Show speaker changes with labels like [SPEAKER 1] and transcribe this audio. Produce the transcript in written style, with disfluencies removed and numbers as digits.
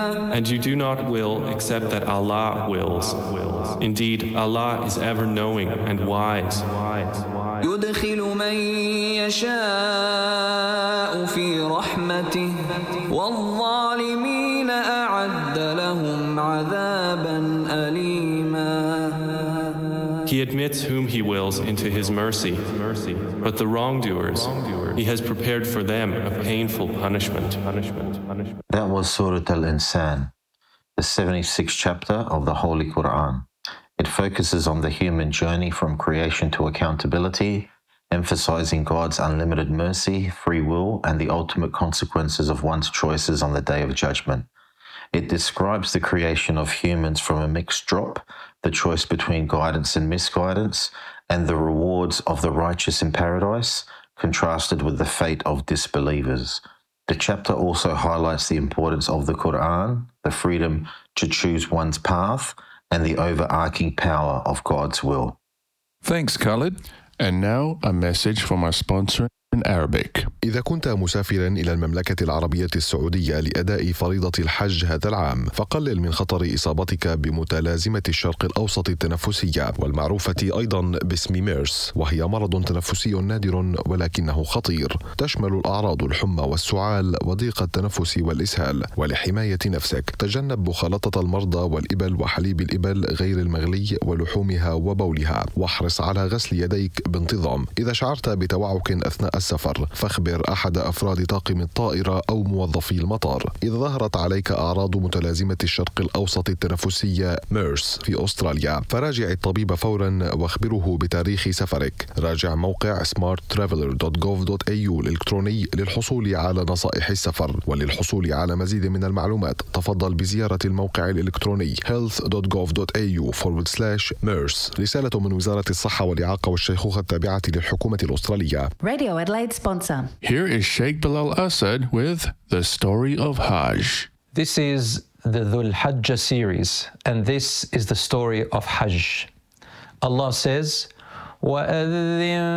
[SPEAKER 1] And you do not will except that Allah wills. Indeed, Allah is ever knowing and wise.
[SPEAKER 2] يدخل من يشاء في رحمته والظالمين أعد لهم عذابا أليما.
[SPEAKER 1] He admits whom He wills into His mercy, but the wrongdoers, He has prepared for them a painful punishment.
[SPEAKER 3] That was Surah Al-Insan, the 76th chapter of the Holy Quran. It focuses on the human journey from creation to accountability, emphasizing God's unlimited mercy, free will, and the ultimate consequences of one's choices on the Day of Judgment. It describes the creation of humans from a mixed drop, the choice between guidance and misguidance, and the rewards of the righteous in paradise, contrasted with the fate of disbelievers. The chapter also highlights the importance of the Quran, the freedom to choose one's path, and the overarching power of God's will.
[SPEAKER 4] Thanks, Khalid. And now a message from our sponsor in Arabic.
[SPEAKER 5] إذا كنت مسافرا إلى المملكة العربية السعودية لأداء فريضة الحج هذا العام، فقلل من خطر إصابتك بمتلازمة الشرق الأوسط التنفسية والمعروفة أيضا باسم ميرس، وهي مرض تنفسي نادر ولكنه خطير. تشمل الأعراض الحمى والسعال وضيق التنفس والإسهال. ولحماية نفسك تجنب مخالطة المرضى والإبل وحليب الإبل غير المغلي ولحومها وبولها، واحرص على غسل يديك بانتظام. إذا شعرت بتوعك أثناء السفر فاخبر أحد أفراد طاقم الطائرة أو موظفي المطار. إذا ظهرت عليك أعراض متلازمة الشرق الأوسط التنفسية ميرس في أستراليا فراجع الطبيب فورا واخبره بتاريخ سفرك. راجع موقع smarttraveler.gov.au الإلكتروني للحصول على نصائح السفر. وللحصول على مزيد من المعلومات تفضل بزيارة الموقع الإلكتروني health.gov.au/MERS. رسالة من وزارة الصحة والإعاقة والشيخوخة التابعة للحكومة الأسترالية.
[SPEAKER 6] Radio Adelaide sponsor.
[SPEAKER 4] Here is Sheikh Bilal Asad with the story of Hajj.
[SPEAKER 7] This is the Dhul Hajj series, and this is the story of Hajj. Allah says, وَأَذِّن